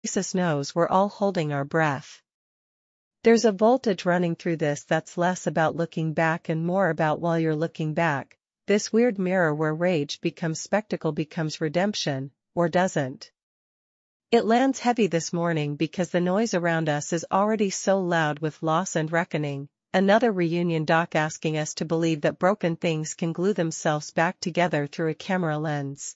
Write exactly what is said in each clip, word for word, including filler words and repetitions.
Oasis knows we're all holding our breath. There's a voltage running through this that's less about looking back and more about while you're looking back, this weird mirror where rage becomes spectacle becomes redemption, or doesn't. It lands heavy this morning because the noise around us is already so loud with loss and reckoning. Another reunion doc asking us to believe that broken things can glue themselves back together through a camera lens.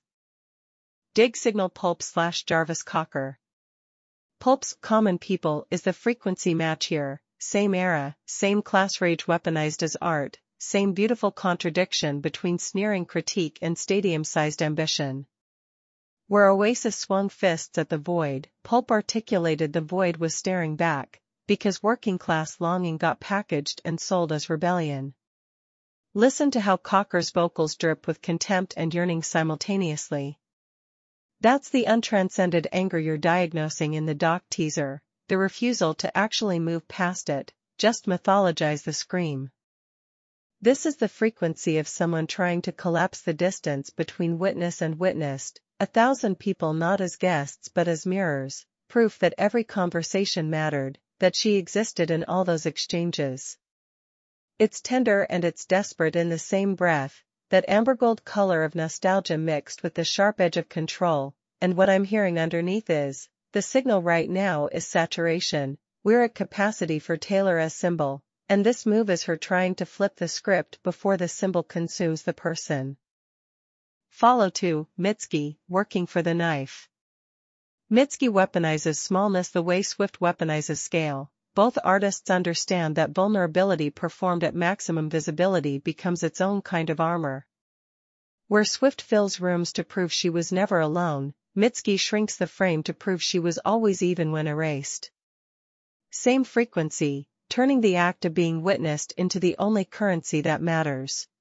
Dig signal Pulp slash Jarvis Cocker. Pulp's Common People is the frequency match here, same era, same class rage weaponized as art, same beautiful contradiction between sneering critique and stadium-sized ambition. Where Oasis swung fists at the void, Pulp articulated the void was staring back, because working-class longing got packaged and sold as rebellion. Listen to how Cocker's vocals drip with contempt and yearning simultaneously. That's the untranscended anger you're diagnosing in the doc teaser, the refusal to actually move past it, just mythologize the scream. This is the frequency of someone trying to collapse the distance between witness and witnessed, a thousand people not as guests but as mirrors, proof that every conversation mattered, that she existed in all those exchanges. It's tender and it's desperate in the same breath, that ambergold color of nostalgia mixed with the sharp edge of control, and what I'm hearing underneath is, the signal right now is saturation, we're at capacity for Taylor as symbol, and this move is her trying to flip the script before the symbol consumes the person. Follow to, Mitski, working for the knife. Mitski weaponizes smallness the way Swift weaponizes scale. Both artists understand that vulnerability performed at maximum visibility becomes its own kind of armor. Where Swift fills rooms to prove she was never alone, Mitski shrinks the frame to prove she was always even when erased. Same frequency, turning the act of being witnessed into the only currency that matters.